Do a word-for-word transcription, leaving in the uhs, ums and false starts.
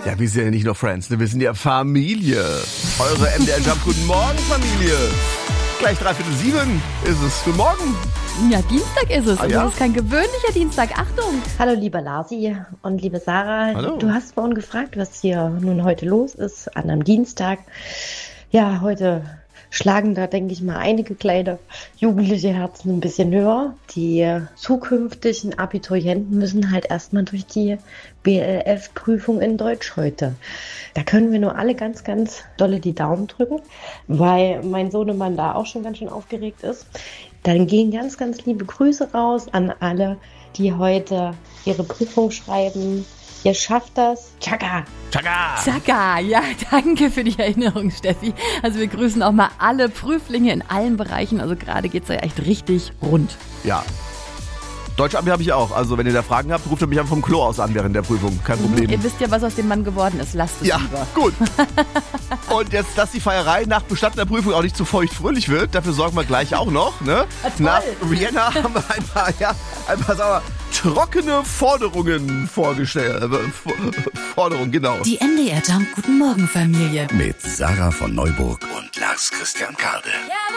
Ja, wir sind ja nicht nur Friends, ne? Wir sind ja Familie. Eure M D R Jump Guten Morgen, Familie. Gleich dreiviertel sieben ist es. Guten Morgen. Ja, Dienstag ist es. Ah, und ja? das ist kein gewöhnlicher Dienstag. Achtung! Hallo lieber Larsi und liebe Sarah. Hallo. Du hast vorhin gefragt, was hier nun heute los ist an einem Dienstag. Ja, heute schlagen da, denke ich mal, einige kleine jugendliche Herzen ein bisschen höher. Die zukünftigen Abiturienten müssen halt erstmal durch die B L F-Prüfung in Deutsch heute. Da können wir nur alle ganz, ganz dolle die Daumen drücken, weil mein Sohnemann da auch schon ganz schön aufgeregt ist. Dann gehen ganz, ganz liebe Grüße raus an alle, die heute ihre Prüfung schreiben. Ihr schafft das. Tschakka! Tschakka! Zaka, ja, danke für die Erinnerung, Steffi. Also wir grüßen auch mal alle Prüflinge in allen Bereichen. Also gerade geht's ja echt richtig rund. Ja. Deutsch-Abi habe ich auch. Also wenn ihr da Fragen habt, ruft ihr mich einfach vom Klo aus an während der Prüfung. Kein Problem. Ihr wisst ja, was aus dem Mann geworden ist. Lasst es Ja, lieber. gut. Und jetzt, dass die Feierei nach bestandener Prüfung auch nicht zu feucht-fröhlich wird, dafür sorgen wir gleich auch noch. Ne? Nach Rihanna haben wir ein paar, ja, ein paar sagen wir, trockene Forderungen vorgestellt. Äh, Forderungen, genau. Die M D R Jump Guten Morgen Familie. Mit Sarah von Neuburg und Lars Christian Karde.